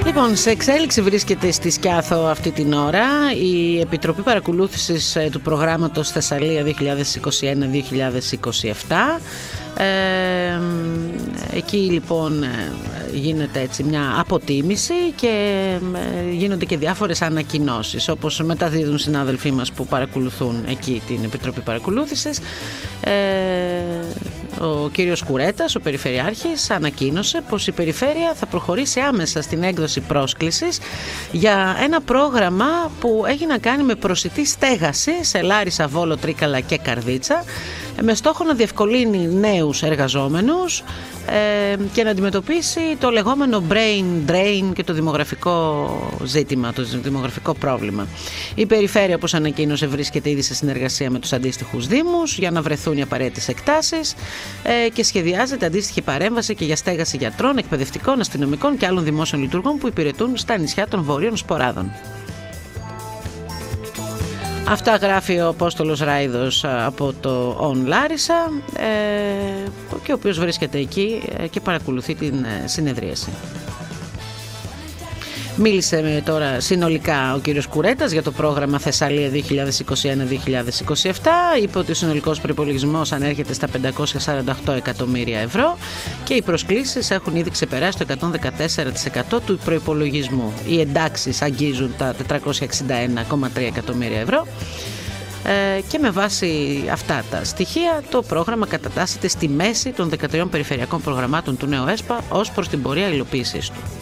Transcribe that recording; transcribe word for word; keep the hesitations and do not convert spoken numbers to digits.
Λοιπόν, σε εξέλιξη βρίσκεται στη Σκιάθο αυτή την ώρα η Επιτροπή Παρακολούθησης του προγράμματος Θεσσαλία δύο χιλιάδες είκοσι ένα δύο χιλιάδες είκοσι επτά. Ε, εκεί λοιπόν γίνεται έτσι μια αποτίμηση και γίνονται και διάφορες ανακοινώσεις, όπως μεταδίδουν συνάδελφοί μας που παρακολουθούν εκεί την Επιτροπή Παρακολούθησης. ε, Ο κύριος Κουρέτας, ο Περιφερειάρχης, ανακοίνωσε πως η Περιφέρεια θα προχωρήσει άμεσα στην έκδοση πρόσκλησης για ένα πρόγραμμα που έχει να κάνει με προσιτή στέγαση σε Λάρισα, Βόλο, Τρίκαλα και Καρδίτσα, με στόχο να διευκολύνει νέους εργαζόμενους ε, και να αντιμετωπίσει το λεγόμενο brain drain και το δημογραφικό ζήτημα, το δημογραφικό πρόβλημα. Η Περιφέρεια, όπως ανακοίνωσε, βρίσκεται ήδη σε συνεργασία με τους αντίστοιχους δήμους για να βρεθούν οι απαραίτητες εκτάσεις ε, και σχεδιάζεται αντίστοιχη παρέμβαση και για στέγαση γιατρών, εκπαιδευτικών, αστυνομικών και άλλων δημόσιων λειτουργών που υπηρετούν στα νησιά των Βόρειων Σποράδων. Αυτά γράφει ο Απόστολος Ράιδος από το On Λάρισα ε, και ο οποίος βρίσκεται εκεί και παρακολουθεί την συνεδρίαση. Μίλησε τώρα συνολικά ο κύριος Κουρέτας για το πρόγραμμα Θεσσαλία δύο χιλιάδες είκοσι ένα δύο χιλιάδες είκοσι επτά. Είπε ότι ο συνολικός προϋπολογισμός ανέρχεται στα πεντακόσια σαράντα οκτώ εκατομμύρια ευρώ και οι προσκλήσεις έχουν ήδη ξεπεράσει το εκατόν δεκατέσσερα τοις εκατό του προϋπολογισμού. Οι εντάξεις αγγίζουν τα τετρακόσια εξήντα ένα κόμμα τρία εκατομμύρια ευρώ. Ε, και με βάση αυτά τα στοιχεία το πρόγραμμα κατατάσσεται στη μέση των δεκατρία περιφερειακών προγραμμάτων του νέου ΕΣΠΑ ως προς την πορεία υλοποίησης του.